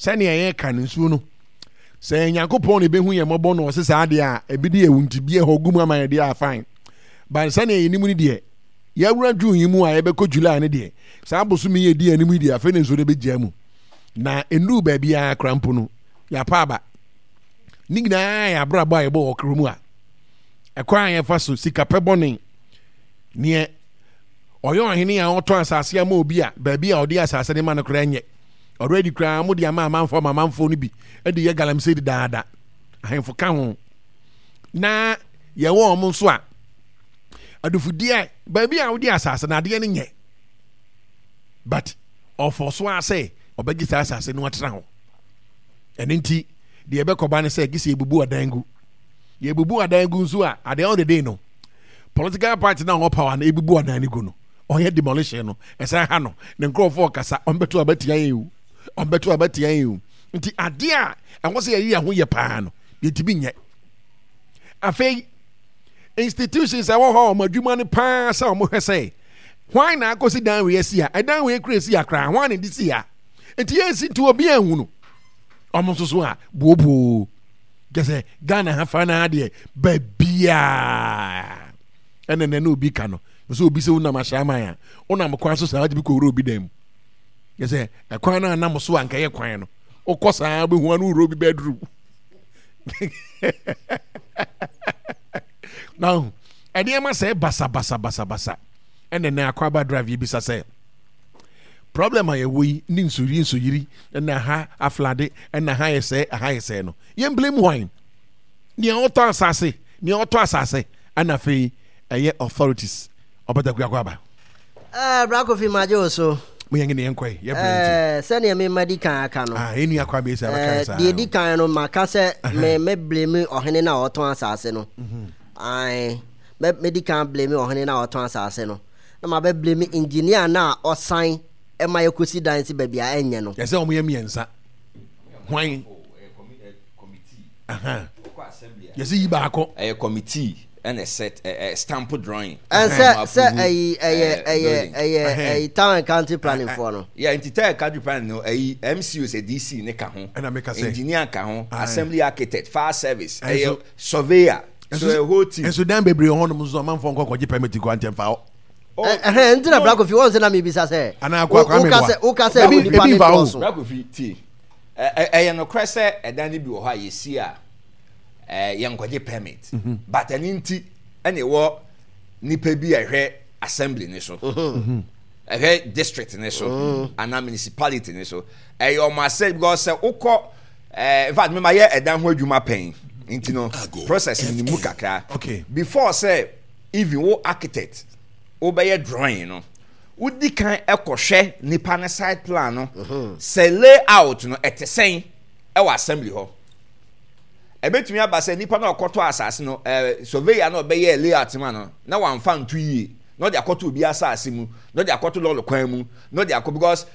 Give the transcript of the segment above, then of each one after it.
sani aye kan nsuo no se Nyankopon ne behu ye mobo no se sa de a ebidi ewuntibie hogum aman de a fine but sani yenimu ni de ya wura June yimu a ebeko July ne de sa abosu mi ye di animu de afa ne nso de begia mu na enu ba bia krampo no ya pa ba nigna ya brabo a ebo okromu a ekwan ye fa so sika pebone ne oyo ahini ya oto asase ama obi a ba bia odi asase ne ma no kra nye already kra mo dia ma manfo no bi e de ye galamse di daada ahemfo ka ho na ye wo omo nso a adufudie ba bia odi asase na de ne nye but ofoso ase obegi asase no atra ho enenti de ebe koba ne se gisi ebubu adangu ye ebubu adangu nso a at the end of the day no political party na power na ebubu adangu no onye demolition no esa ha no ne nkrofo kasa ombeto abatia yu nti ade a enwo se ye ho ye paa no ye tibi nye afei institutions awo ho madwuma ne paa sa omo hwese why na akosi dan we esi a edan we kresi akra why ne disi a nti ye si to obi anhu no omo so a bobo gese Ghana ha fa na ade babia ene ne no bi ka no so obi se una mashama ya una mkwan so sa bi ko ro bi dem gese ekwan na na so anka ye kwan no okosa be hu anu ro bi bedroom now ade ma say basa ene na akwaba drive bi sa say problem aye we ni nsuri na ha aflade na ha yese no ye blame wine ni auto asase ana fe eye authorities obata kwaba brako fi majo so mo yenge ne enkwai ye blame sene me medical aka no enu akwa be se aka sa de kan no maka se me blame ohene na auto asase no me medical blame ohene na auto asase no na ma be blame engineer na osan ema yekosi dan si babia enye no yese omo ye miensa hwan yese yi ba akọ committee and a set stamp drawing and say town county planning for no entire country planning no MCO say DC ne ka ho engineer ka ho assembly architect fire service surveyor so a whole team and so dan bebre ho no so man fo nko permit ko antem fa ndina brako fi won se na me bisa se ana akwa uka se we nipa ne brako fi ti no krese edan ni bi wo ha yesi a yankwaje permit but an inti ene wo nipa bi ehwe assembly ne so ehwe district ne so ana municipality ne so your must say because say ukọ in fact me ma ye edan ho adwuma pen inti no process ni mu kakra okay before say even wo architect obeye drawing no udi kan ekohwe nipa ne side plan no say layout no etesen e wa assembly ho ebetumi abase nipa na okoto asase no surveyor na obeye layout man no na wanfa ntu yi no de akoto obi asase mu no de akoto lolo kwan mu no de akoto because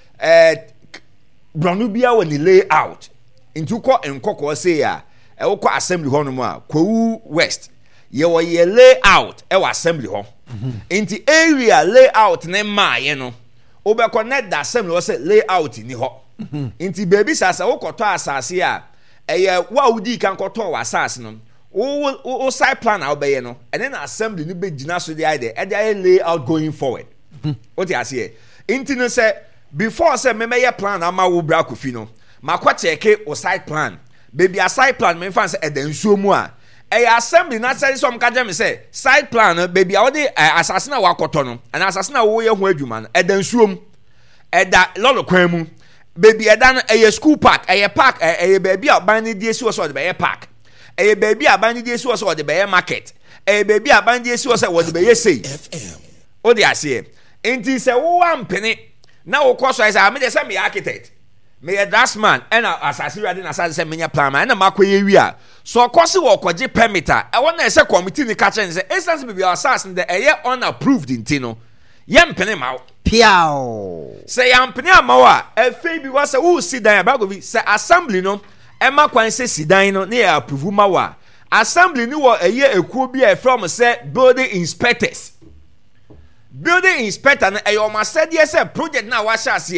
branu bia we ni layout ntu ko enkoko say ya e wo ko assembly ho no mu a Kwowu West ye wo ye layout e wa assembly ho inti area layout ne maaye no obe connect da assembly wo say layout ni ho inti baby sasa wo koto asase a wa udi kan koto wa asase no o side plan a obeye no and then assembly ni be gina so dey there and dey layout going forward what you say inti no say before say me plan ama wo bra kofi no makwa check o side plan baby a side plan me fan say edansuo mu a assembly na say some ka jam say side plan baby a wode assassin na wakoto no and assassin na wo ye ho adwuma no edansuom eda lolo kwan mu baby eda no school park park baby a ban ni die si wo so de be park baby a ban ni die si wo so de be market baby a ban die si wo so wo de be say o de ase enti say wo ampene na wo koso say me de say me architect me draftsman and assassin ready na assassin say me plan man na makoye wi a so kosi wo kwaje permitter e wona say committee ni ka chen say instance be assassin the unapproved intino yempene mawo piao say yampene amawo a efe bi was say who sit down ba go bi say assembly no e ma kwan say sidan no na ya approve mawo a assembly ni wo ekuo bi e from say building inspector no e o ma say dey say project na wa sha ase no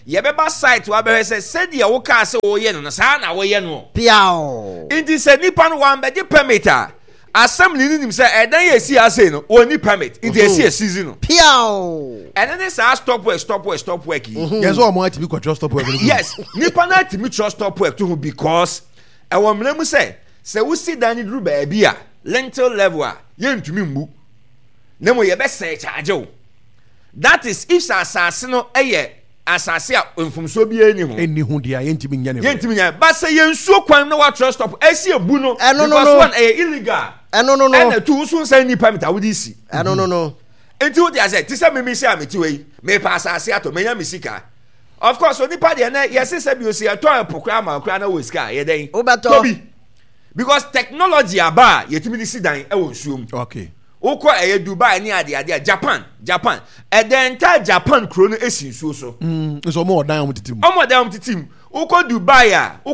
yɛbɛba site wa bɛhwɛ sɛ sɛdeɛ wo kaa sɛ wɔyɛ no no saa na wɔyɛ no piao nti sɛ nipa no wɔambɛgye permit a assembly no nim sɛ ɛdan yɛ esi ase no wɔni permit nti esi season no piao ɛne ne saa stop work yi Yes, all more to be control stop work. yes nipa na timi trust stop work to because ɛwɔ mmerɛ mu sɛ wosi dan ne duru baabi a lentil level a yɛntumi mmu na mo yɛbɛsɛe charge wo that is if asase no ɛyɛ asase a mfomso bi ani ho Any who dia yentimi nyane. ba sɛ yɛnsuo kwan na wa trust stop ɛsi ebu no no, because one ɛyɛ illegal no ɛna tu so nsa nipa mita wo di si no enti wo dia sɛ ti sɛ mimi sɛ ameti wei me pa asase ato menya me sika of course onipa de na yɛse sɛ bi osi ɛtɔ epokra ma okra na wo sika yɛ den Obeto. because technology aba yɛtumi di si dan ɛwɔ nsuo mu Okay. wokɔ ɛyɛ Dubai ne ade Japan ɛdɛnta Japan kuro no esi nsuo so So more down with the team. ɔmo ɛdɛm titim wokɔ Dubai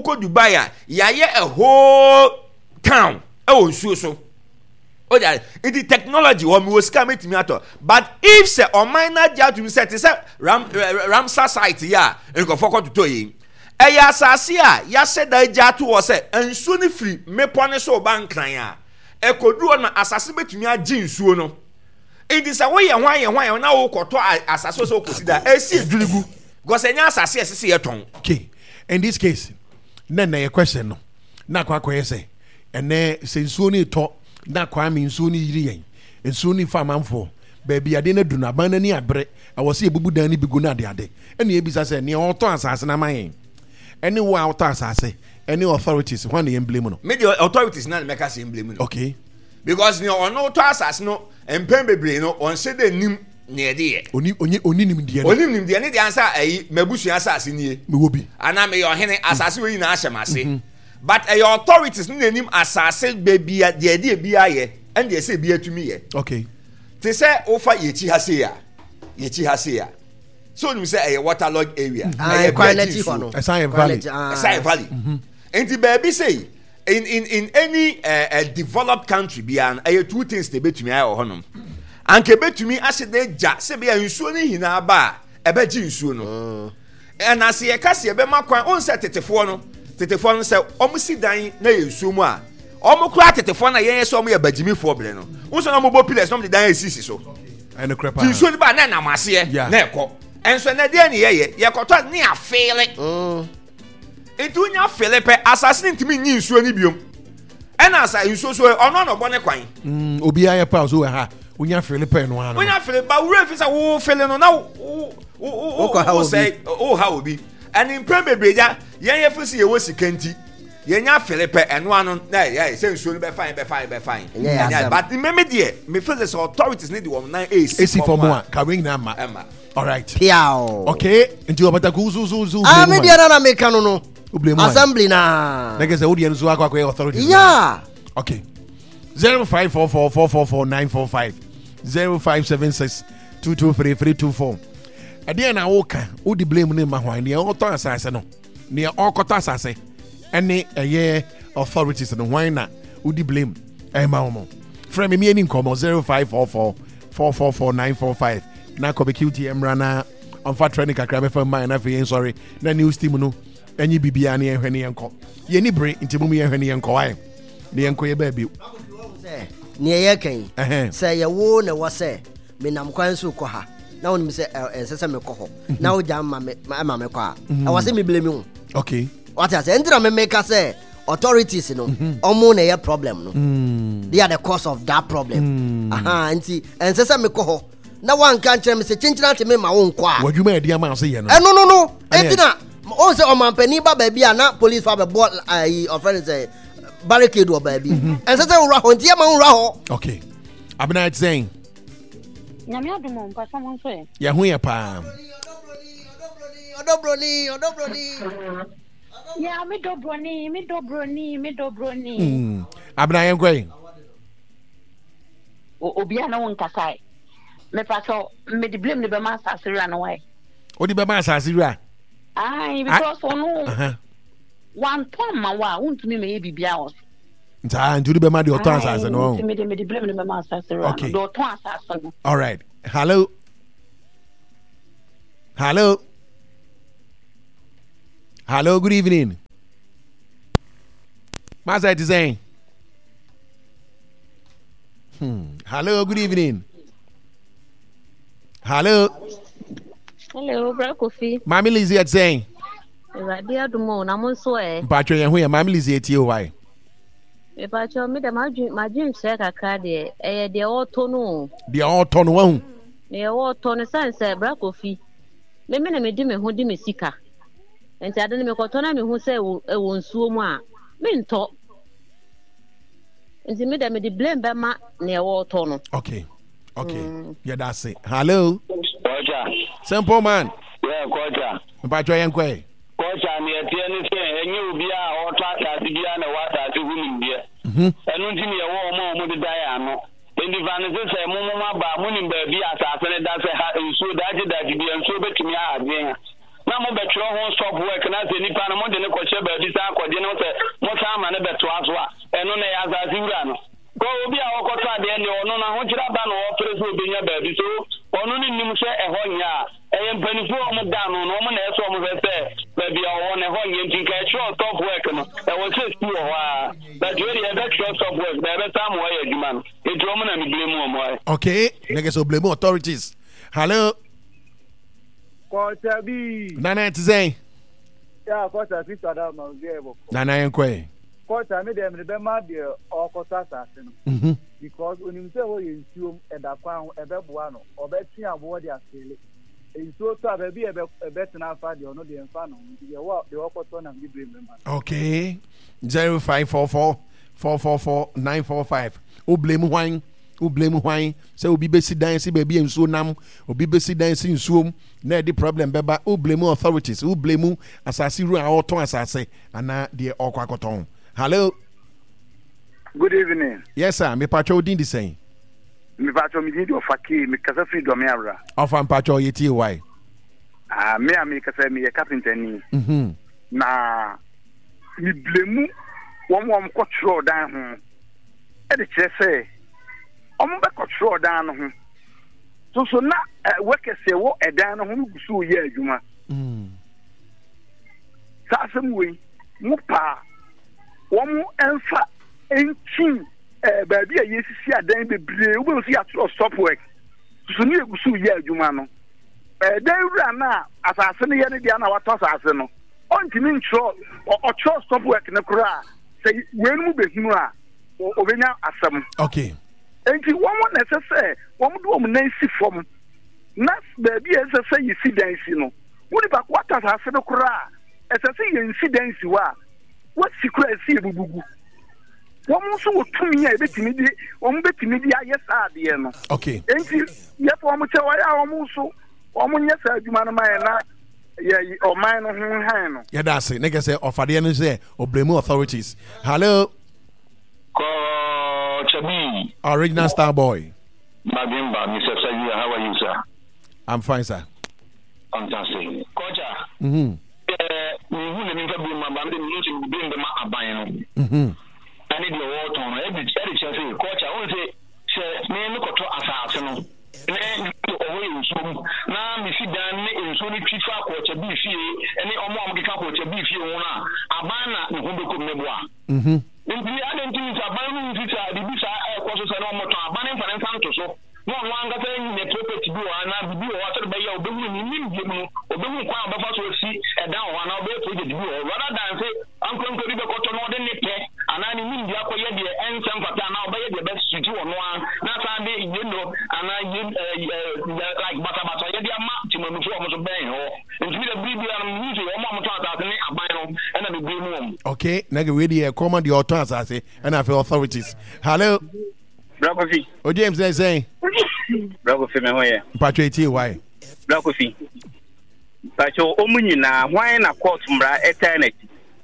a yɛayɛ a whole town ɛwɔ nsuo so o de it technology wɔn mi wɔ sika metumi atɔ but if sɛ ɔman na gya tumi sɛ te sɛ Ramsar site yɛ a nkɔfɔ kɔtotɔ yɛ ɛyɛ asase a yɛahyɛ da gya to wɔ sɛ nsuo ne firi mmepɔ ne so ɔba nkran a ɛkɔduru na asase betumi agye nsuo no nti sɛ woyɛ hwan na wokɔtɔ asase so kɔsi da esi edurigu because ɛnyɛ asase ɛsisi yɛ tɔn. Okay. In this case, then a question no. Na kwa say. And then since Sony talk, na kwa mean Sony yiri and Sony farm baby I didn't do na banani abre. I was see a bubu dani biguna de ade. And the ebisa said near auto assassin am I. Any auto assassin, any authorities when the emblem no. Maybe the authorities not make us emblem no. Okay. Because you know auto assassin no and pembebre no on say the nim near there. Oni nim dia. Onim the any answer a mebusu assassin ye. Me will be. Ana me your hene assassin we na ahyemase. But your authorities no nim assassin baby a de de bia ye and they say bia to me ye. Okay. They say ofa yechi hase ya. So you say a waterlogged area. Quality for no. Assign valley. Assign valley. And the baby say in any developed country beyond two things they bet to me or honum. And kebe to me as they ja se be nsuo ni hina ba ebe ji nsuo no. And as ye ka se be makwan on set tetefo no se omusi dan na ye nsuo mu a omu kura tetefo na ye so omu ye bagimi fo bre no. Unso na mo bo pillars no de dan esisi so. And the crap. Nsuo ni ba na na mase na ekọ. Enso na de ni ye kọtọ ni afele. Etu nya fele pe assassin ntimi nyi nsuo ni biom. Ena asa nsuo so ono no bọ ne kwan. Obi aye pa so ha. Unya fele pe no ano. Unya fele ba wura fi sa wo fele no na wo say o ha obi. And in pembebreja yen fi se ye wo sikanti. Yen nya fele pe eno ano na ya say nsuo no be fine. But me there me feel the authorities need the one na AC for more. Ka ring na ma. All right. Piao. Okay. Nti obata ku zu. Ah me dia na make no. Assembly na. Like say odi enso akwa authorities. Yeah. Okay. 0544444945 0576223324. Ade na woka odi blame ne ma hwan ne oto asase no ne okoto asase ene eye authorities no hwan na odi blame e ma wo. Frame me ani nkomo 0544444945 na ko be QTM rana on fa training kakra be fa man na fe sorry na news team no enyi bibia ne ehwe ne enko ye ni bre ntemu me ehwe ne enko wae ne enko ye ba bi ne ye kan say ye wo ne wo say me nam kwan so ko ha na woni me say ensese me ko ho na wo jam ma me ko a I was say me blame you. Okay. What I say entra me make say authorities no omo na ye problem no they are the cause of that problem anti ensese me ko ho na wan kan kire me say chinchina te me ma wo nko a wadwuma e dia ma say ye no no entina o say o man pani ba ba bia na police fa be board offend say barricade or baby and say ura ho ntia ma ura ho. Okay. Abena it's saying nyame adumo mpa someone say ya hu ya pa odobroni ya me dobroni Abena yen kwai obi ana won kasai me pato me di blame ne be ma asasira na why odi be ma asasira because ono one time ma wa untumi me ye bibia o nta njuri be ma di oto asase no me di blame ne be ma asasira okay. Do oto asase no. All right. Hello. Hello, good evening. Master is saying. Hello, good evening. Hello. Hello, Bra Kofi. Mami Lizzie at saying. Radia Dumo, Namonso, Patcho, and where Mami Lizzie at you, why? If I show me the Majin Saka Cardi, the auto The autumn one. The autumn sense, Bra Kofi. The men me dim who dim sika. And I don't make autonomy who say, won't so much. Men talk. And the middle me the blame Bama near autumn. Okay. Yeah, that's it. Hello. Kocha. Simple man. Yeah, Kocha. Patcho, and quay. Kocha, me at the end of the day, and you be our class at the Diana water to win there. And until you are more with the Diana. In the Vanessa, Mumma, Bamunin, baby, as I said, that's so that you be and so bet me out there. Now, bet your whole stop work and as any Panama, then a coach, but this are what you know, what time and a bet to us, and only as I do. Go be our coach at the end, or no, I want you to ban or place will be your baby. So, only you say a whole year. And penny for down on woman as almost there, baby, I want a whole year to catch your top work. That was just you a while. But you already have that short stop work. By the time why you man, it's woman and blame more. Okay, niggas will blame authorities. Hello. Kocha B. Nana to say. Yeah, Kocha B. Nana and quay. Kocha made them remember the or Kocha because when you say, well, you assume at that pound a bebuano or betting a word they are feeling. In so be a better now for the honor the infano. The opportunity and give remember. Okay. 0544 444 945. Who blame wine? Who blame wine? Say, be busy dancing, baby, and so nam, or be busy dancing soon. No, the problem, Beba. Who blame authorities? Who blame assassin or ton assassin? And now, dear Okwakoton. Hello. Good evening. Yes, sir. Me patcho did the same. Me patcho me did of Faki, me Casafi Domera. Off and patcho yeti why? Me a make a carpenter. Na me blame one control down. And the chair say, I'm back control down. So now, workers say, what a down who so yeah, Juma. Some way, Mupa, one alpha, and king, baby, yes, see a damn baby, will see a stop work. So near so yeah, Jumano. They ran now, as I send the other Diana, what toss as no. On to mean short or short stop work in the cry. Say, when we be here, or now as some. Okay. And you want necessary, one woman name from. Not baby, as I say, you see dancing. What about what has I said? Cry. As I say, you see dancing. What secret see boo boo? One also to me, I bet me, one bet me, yes, I dear. Okay. And you, yes, one would tell I am also, one yes, I do my yeah, or mine on hand. Yeah, that's it. Nigga say, or for the end say, or blame authorities. Hello. Chabi. Original star boy. Magimba, Mr. Sagia, how are you, sir? I'm fine, sir. Fantastic. Kocha. Mm-hmm. I need the water on every chelsea. Coach, I want to say, me look at assassin. Now, me sit down in Sony Chifa, coach a beef, any Omega coach a beef, Abana, who could never. In the other things are banning the Bisa courses and almost banning for an so. No longer saying the property do and do water by your building in Nimu, or doing quite a to see a down one of the do rather than say, Uncle River Cotton or the Nipe, and I mean the upper year and some for now by the best to do on one. That's how they, you know, and I give like Batabata, the map to my performance of Bain, or into the BB and music, or Mamma and I be room. Okay, now really command the authorities, I say, and I feel authorities. Hello. Bravo. Oh, James, they say. Bravo, Femaway. Patrick, why? Bravo. But your Omuna, why not quote eternity?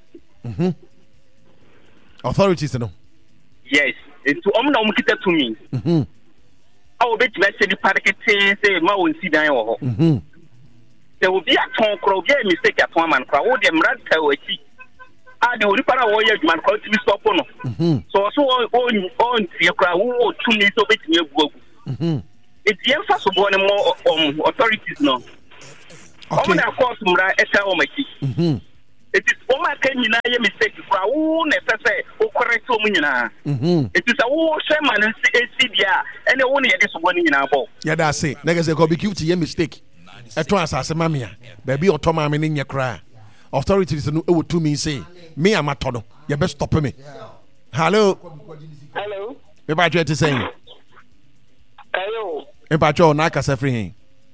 Authorities, no? Yes, it's to Omna to me. I will bet you the packet say, Mao and Sidai or there will be a tongue crow, mistake at one man, crowd them rat away. The only part of warriors man called to be stop on. So on your crowd who 2 minutes of it near it's the emphasis of one more authorities now. Okay, of course, Mura Esa Omaki. It is Oma Kenina, mistake for a wound, necessary, or correct Omina. It is a war shaman and CDA, and only this one in our ball. Yeah, that's it. Next, go be cute to your mistake. At once, as a mamma, baby or Tom, I'm in your cry. Authorities know to me say, me, I'm a tono. You best stop me. Hello. Hello. If I try to say, Hello. if I try not to free.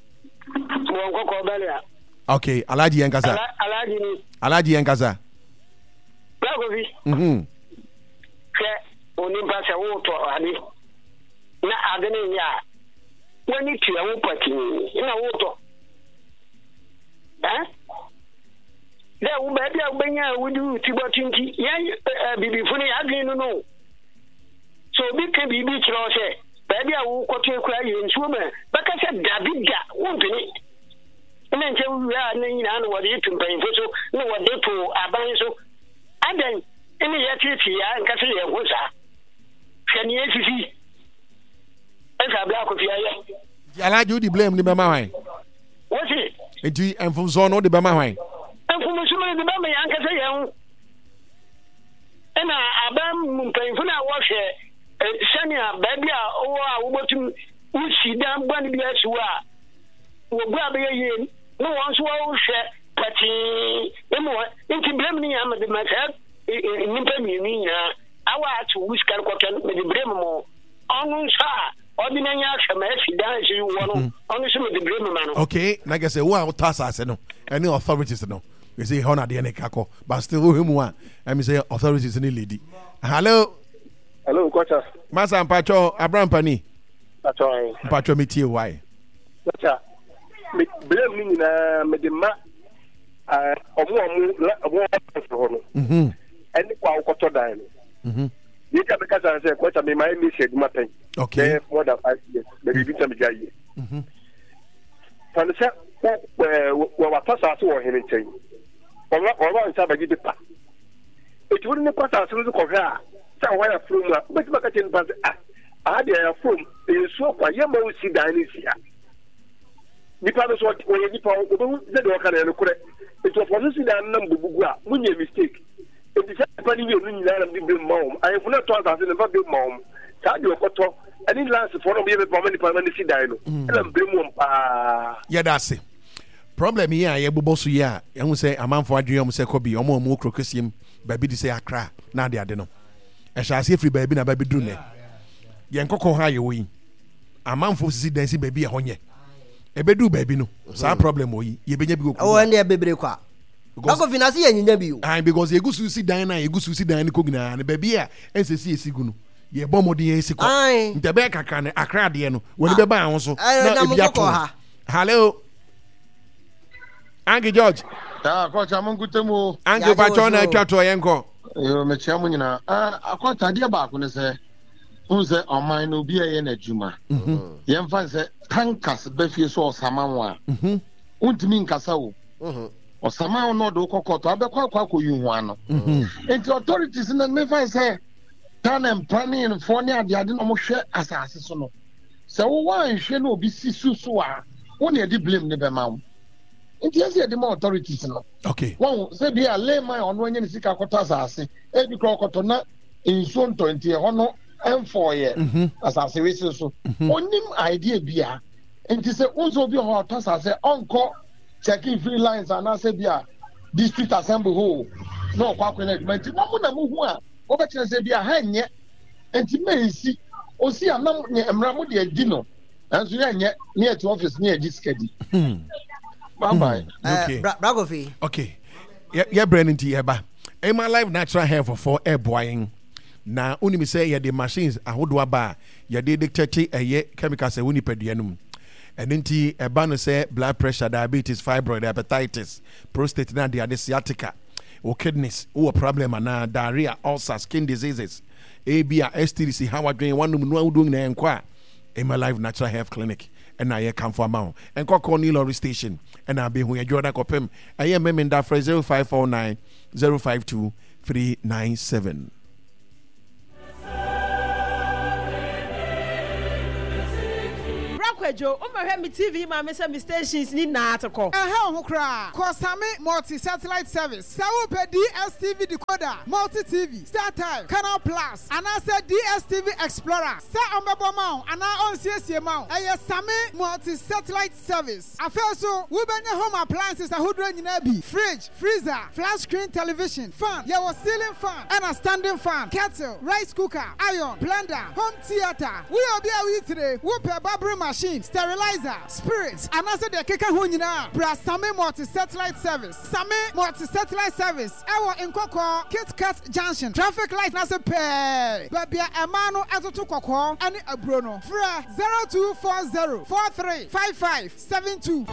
Okay, Alaji and Gaza. Alaji and Gaza. Onimpasa woto ani na adene ya wani tua wo pati na woto da wo ba dia ubenya wudu tibotinti ya bibifuni adwin no so bi ka bibi kiro se ba dia wo koto kura yensuo ba baka se dabiga wo mpini na nche wu ya na nyina no wode tumpan foso na wode to aban so adan ene ya titi ya nkase ye hosa kani esisi esa bla ko fiaye Alaji di blame ni bema hwan wosi enti enfumso no di bema hwan enfumso no di bema ya nkase ye hu ena abam mpanfo na wo hwe sania baby a wo a wo botum usi dan bani bi asuwa wo gba be ye no won so wo hwe pati emo enti blame ni ya me masa nimpa mi nyina awa atu wiskar kotan me de blame mo onu sa ordinary action e dan si wo no onu so me de blame ma no okay like I say wo a task ase no any authorities no we say how na de ne kako but still who him one I mean say authorities ni lady hello coach Masa Mpacho Abraham Pani Mpacho Mpacho metie why coach me blame ni na me de ma omo no any kwa ukoto dan no you can because I say coach me my miss eduma pen okay more than 5 years maybe bit am jaye fanse wa pasa so wo hene chen wa nsa ba gidi pa e tu ni pasa so ko hwa sa wa ya from but ba ka chen pa a de ya from e so kwa ye ma usi dan ni sia nipa no so o ye nipa o do ze de o ka na no kure e to for so si dan na mbubugu a munye mistake e ti sa pa ni we no nyina na bi mom I have not told us in the big mom sa de okoto ani last for no be be mom nipa na si dan no na mbemu mom pa yeah that's it problem here ye bobo so ya e hu say amanfo adwem say kobi omo krokosiem ba bi di say akra na ade no e sha se free ba bi na ba bi dru ne ye nkoko ha ye wo yi amanfo sisi dan si ba bi e honye e be du ba bi no sa problem wo yi ye benya bi go o ande e bebre kwa ako finance ye nyinya bi o because ye gusu si dan na ye gusu si dan ni ko gina na ba bi a ensesi esigu no ye bomodi ye esiko nte be kaka ne akra de no woni be ba ahun so na e bi ato hello Angi George. Coach, I'm going to move. Angi Patron, Chato Yanko. You met Chamuna. I caught a dear back when I say, who's on mine will be a Juma. Young fans say, Tankas, Befi saw Samawa. Won't mean Casao. Or somehow not do cocoa, I be quite you one. And the authorities in the Mefa say, Tan and Planning and Fonia, the Adino share assassin. So why should no be Sisua? Only a deep blame never mount. It is the more authorities no. Okay. One say be a layman on when you see Kakota e bi Kokotona in soon 20 hono and 4 years as I say so. Onim idea bia. And it say also be hot as I say uncle checking free lines and I say bia district assembly hall. No kwakwenet but na mu hu a obetena say bia ha nye enti me si o si anam emramu de adino. And so nye near to office near diskedi. Bye. Okay. Bragofi. Okay. Yeah, Brennan T. Eba. In my life, natural hair for air boying. Now, only me say, the machines, I would waba, ya did dictate a ye chemicals a winipedianum. And then tea, a banner say, blood pressure, diabetes, fibroid, hepatitis, prostate, and the sciatica, or kidneys, or problem, and diarrhea, ulcers, skin diseases, ABR, STDC, how I drink one woman doing the inquire. In my life, natural health clinic. And I come for amount and call Neil Lorry Station and I'll be when Jordan Copem. I am in that phrase 0549 052 397. jo o ma hwe me TV ma me say me stations ni na atko ho kra Kosame multi satellite service sa wo pe DSTV decoder multi TV StarTimes Canal Plus and I said DSTV Explorer sa ombebo ma ana on siesie ma Same multi satellite service afeso wo benya home appliances ahodro nyina bi fridge freezer flat screen television fan ye was ceiling fan and a standing fan kettle rice cooker iron blender home theater we obi awi today wo pe barbering machine sterilizer spirits and I said the keka ho nyina bra Same multi satellite service Same multi satellite service ewo Nkoko KitKat Junction traffic light na se pe babia emano atoto kokko ani abrono fra 0240435572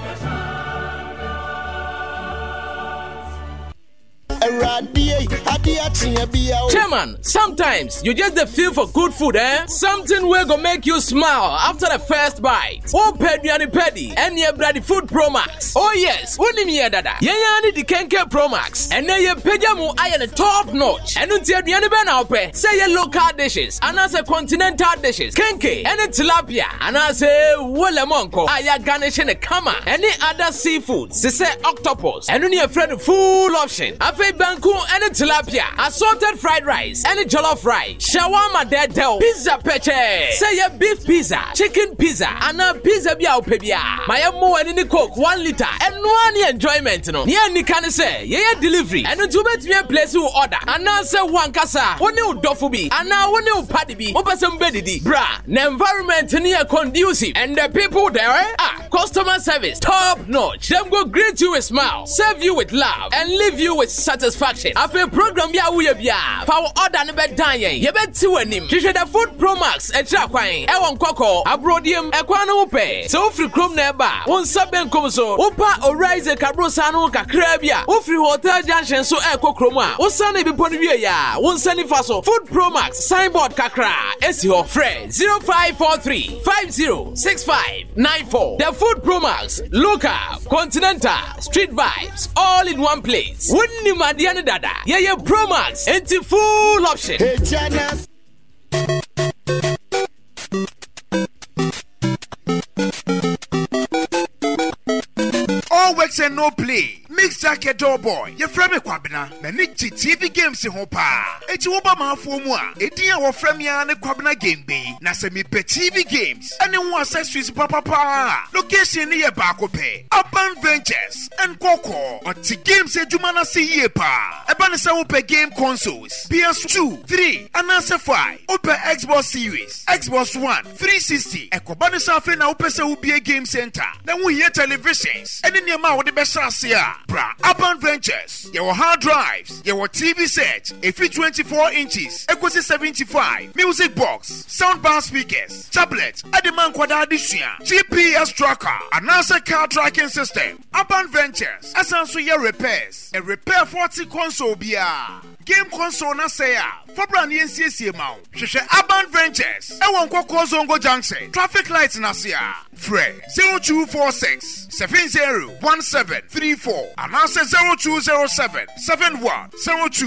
Chairman, sometimes you just the feel for good food, eh? Something will go make you smile after the first bite. Oh, Pedi and your bloody food Pro Max. Oh, yes, Unimia Dada. Yayani the Kenke Pro Max. And then your Pejamu iron top notch. And until the Aniban say your local dishes, and as a continental dishes, Kenke, and a tilapia, and I say Wolamonko, Aya Garnish and a Kama, any other seafood, say octopus, and only a friend full option. Banku and a tilapia, assorted fried rice and a jollof rice, shawarma dedel, pizza peche, say a beef pizza, chicken pizza, and a pizza biao pebia. My mo and in the coke 1 liter and one enjoyment no. Near ni can say, yeah delivery and to bet me a place who order and answer one casa, one new dofubi, and now one new paddy be, open some beddy, bra, the environment near conducive and the people there customer service top notch. Them go greet you with smile, serve you with love, and leave you with satisfaction. After program ya we bia for order no be dan yen ye beti wanim hwehwe the food Pro Max e tra kwan e won kokko abrodiem e kwan no pe so free chrome na eba won saben kom so opa orize kabrosa no kakra bia wo free hotel junction so e kokrom a wo sane bi pon wie ya won sane fa so food Pro Max signboard kakra esi ho friend 0543 506594 the food Pro Max local continental street vibes all in one place. Wouldn't Madiana Dada? Yeah, Pro Max, into full option. Hey, Janice. All works and no play. Mix jacket door boy. Your friend Kwabena. Manichi TV games in Hopa. Echiwoba Mafumwa. Edia wa Fremia and Kwabena game bay. Nasemi pe TV games. And then one accessories papa. Location near Bakope. Urban Ventures and Coco. Or T games e Jumana see yepa. Ebanesa ope game consoles. PS2, 3, and answer 5. Ope Xbox Series. Xbox One, 360. Ekobanesa fe na ope se ubie game center. Then we hear televisions. And in your mouth the best here. Bra, Urban Ventures, your hard drives, your TV set, a 24 inches, Equity 75, music box, soundbar speakers, tablet, Adiman Quadadishia, GPS tracker, and answer car tracking system. Urban Ventures, Asanso your repairs, a repair 40 console beer. Game console na say for brand NCC mount. Sheshe Urban Ventures, e won Koko Zongo Junction, traffic lights na say Fred 0246 701734 and answer 0207 7102